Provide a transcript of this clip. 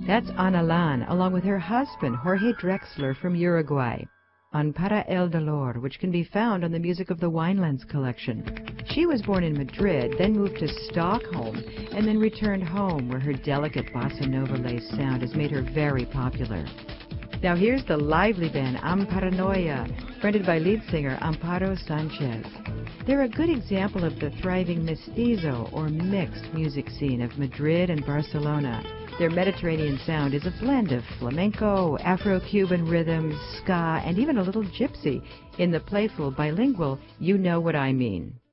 That's Ana Lan, along with her husband, Jorge Drexler from Uruguay, on Para el Dolor, which can be found on the Music of the Winelands collection. She was born in Madrid, then moved to Stockholm, and then returned home, where her delicate bossa nova-laced sound has made her very popular. Now here's the lively band Amparanoia, fronted by lead singer Amparo Sanchez. They're a good example of the thriving mestizo, or mixed music scene of Madrid and Barcelona. Their Mediterranean sound is a blend of flamenco, Afro-Cuban rhythms, ska, and even a little gypsy in the playful, bilingual You Know What I Mean.